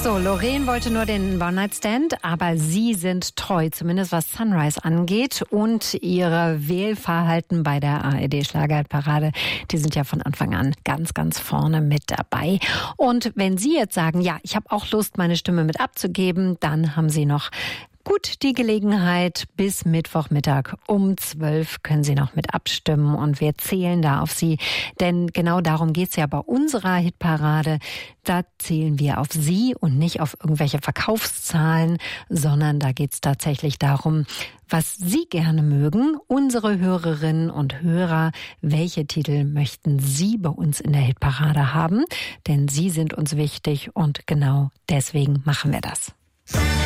So, Lorraine wollte nur den One-Night-Stand, aber Sie sind treu, zumindest was Sunrise angeht. Und Ihre Wählverhalten bei der ARD-Schlagerparade, die sind ja von Anfang an ganz, ganz vorne mit dabei. Und wenn Sie jetzt sagen, ja, ich habe auch Lust, meine Stimme mit abzugeben, dann haben Sie noch gut die Gelegenheit. Bis Mittwochmittag um 12 können Sie noch mit abstimmen und wir zählen da auf Sie. Denn genau darum geht's ja bei unserer Hitparade. Da zählen wir auf Sie und nicht auf irgendwelche Verkaufszahlen, sondern da geht's tatsächlich darum, was Sie gerne mögen. Unsere Hörerinnen und Hörer, welche Titel möchten Sie bei uns in der Hitparade haben? Denn Sie sind uns wichtig und genau deswegen machen wir das.